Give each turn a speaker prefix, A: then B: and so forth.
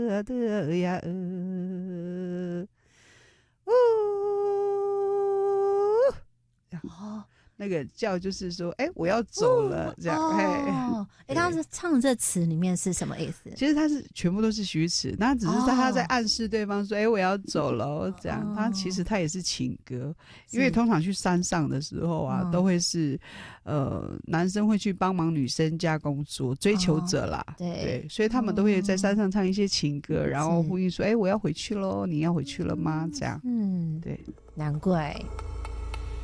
A: 的呀
B: 哦，
A: 那个叫就是说，我要走了，这样。
B: 哦，当时唱这词里面是什么意思？
A: 其实他是全部都是虚词，那只是他在暗示对方说，我要走了，这样。他其实他也是情歌，因为通常去山上的时候啊，都会是男生会去帮忙女生家工作，追求者啦，对，所以他们都会在山上唱一些情歌，然后呼应说，我要回去咯，你要回去了吗？这样，对，
B: 难怪。